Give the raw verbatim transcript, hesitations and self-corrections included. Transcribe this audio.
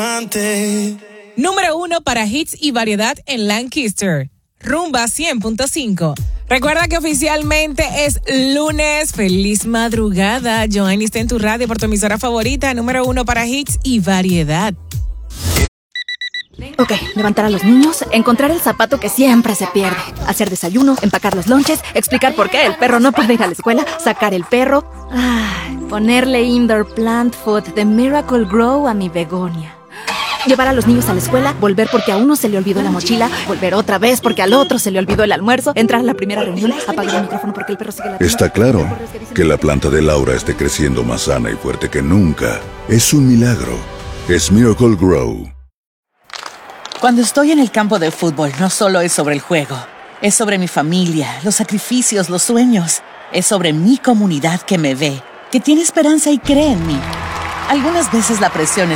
Número uno para hits y variedad en Lancaster. Rumba cien punto cinco. Recuerda que oficialmente es lunes. Feliz madrugada. Joanny está en tu radio por tu emisora favorita. Número uno para hits y variedad. Ok, levantar a los niños, encontrar el zapato que siempre se pierde, hacer desayuno, empacar los lonches, explicar por qué el perro no puede ir a la escuela, sacar el perro, ay, ponerle indoor plant food de Miracle Grow a mi begonia. Llevar a los niños a la escuela, volver porque a uno se le olvidó la mochila, volver otra vez porque al otro se le olvidó el almuerzo, entrar a la primera reunión, apagar el micrófono porque el perro sigue la... Está claro que la planta de Laura esté creciendo más sana y fuerte que nunca. Es un milagro. Es Miracle Grow. Cuando estoy en el campo de fútbol, no solo es sobre el juego. Es sobre mi familia, los sacrificios, los sueños. Es sobre mi comunidad que me ve, que tiene esperanza y cree en mí. Algunas veces la presión es